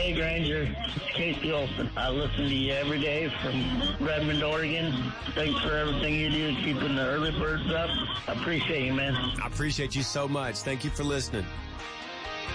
Hey, Granger. It's Casey Olson. I listen to you every day from Redmond, Oregon. Thanks for everything you do, keeping the early birds up. I appreciate you, man. I appreciate you so much. Thank you for listening.